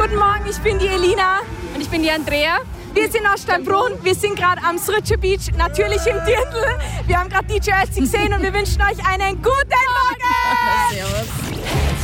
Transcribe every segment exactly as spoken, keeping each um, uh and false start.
Guten Morgen, ich bin die Elina. Und ich bin die Andrea. Wir sind aus Stadtbrunn, wir sind gerade am Sritsche Beach, natürlich im Dirndl. Wir haben gerade D J Ötzi gesehen und wir wünschen euch einen guten Morgen! Servus.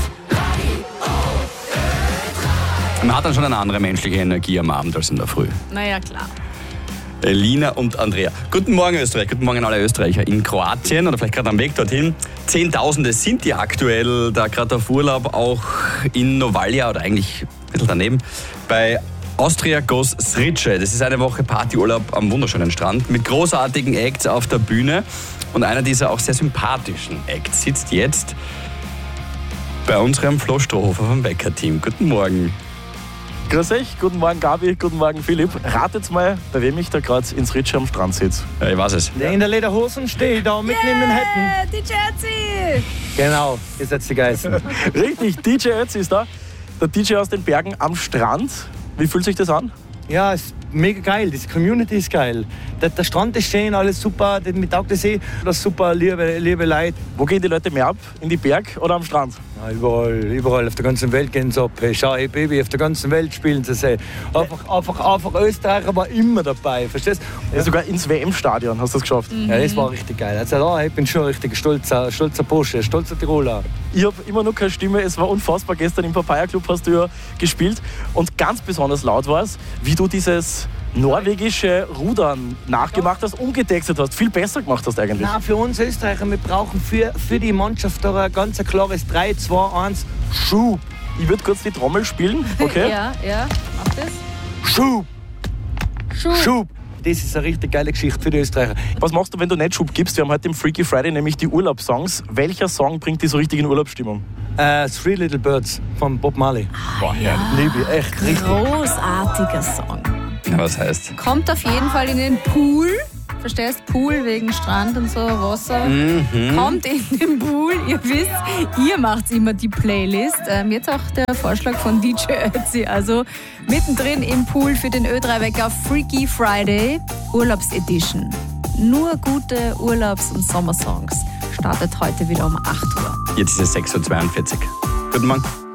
Man hat dann schon eine andere menschliche Energie am Abend als in der Früh. Naja, klar. Elina und Andrea. Guten Morgen Österreich, guten Morgen alle Österreicher in Kroatien oder vielleicht gerade am Weg dorthin. Zehntausende sind die aktuell da gerade auf Urlaub, auch in Novalja oder eigentlich ein bisschen daneben, bei Austria Goes Sritsche. Das ist eine Woche Partyurlaub am wunderschönen Strand mit großartigen Acts auf der Bühne. Und einer dieser auch sehr sympathischen Acts sitzt jetzt bei unserem Flo Strohhofer vom Wecker-Team. Guten Morgen. Grüß euch, guten Morgen Gabi, guten Morgen Philipp. Ratet mal, bei wem ich da gerade in Sritsche am Strand sitze. Ja, ich weiß es. In der Lederhosen stehe ich da mitten in Manhattan. D J Ötzi! Genau, ihr seid die Geisten. Richtig, D J Ötzi ist da. Der D J aus den Bergen am Strand. Wie fühlt sich das an? Ja, ist mega geil, die Community ist geil. Der, der Strand ist schön, alles super, mit taugt das eh. Das ist super, liebe, liebe Leute. Wo gehen die Leute mehr ab? In die Berg oder am Strand? Ja, überall, überall auf der ganzen Welt gehen sie ab. Hey, schau, hey Baby, auf der ganzen Welt spielen sie sich. Einfach, einfach, einfach Österreicher war immer dabei, verstehst du? Ja, sogar ins W M-Stadion hast du es geschafft. Mhm. Ja, das war richtig geil. Also, oh, ich bin schon ein richtig stolzer, stolzer Bursche, stolzer Tiroler. Ich habe immer noch keine Stimme, es war unfassbar. Gestern im Papaya Club hast du ja gespielt und ganz besonders laut war es, wie du dieses norwegische Rudern nachgemacht hast, umgetextet hast, viel besser gemacht hast eigentlich. Nein, für uns Österreicher, wir brauchen für, für die Mannschaft da ein ganz klares drei, zwei, eins, Schub. Ich würde kurz die Trommel spielen, okay? Ja, ja, mach das. Schub, Schub. Schub. Das ist eine richtig geile Geschichte für die Österreicher. Was machst du, wenn du nicht Schub gibst? Wir haben heute im Freaky Friday nämlich die Urlaubssongs. Welcher Song bringt die so richtig in Urlaubsstimmung? Äh, Three Little Birds von Bob Marley. Boah, ja. Liebe ich, echt richtig. Großartiger Song. Ja, was heißt? Kommt auf jeden Fall in den Pool. Verstehst? Pool wegen Strand und so, Wasser. Mhm. Kommt in den Pool. Ihr wisst, ihr macht immer die Playlist. Ähm, jetzt auch der Vorschlag von D J Ötzi. Also mittendrin im Pool für den Ö drei Wecker Freaky Friday Urlaubsedition. Nur gute Urlaubs- und Sommersongs. Startet heute wieder um acht Uhr. Jetzt ist es sechs Uhr zweiundvierzig. Guten Morgen.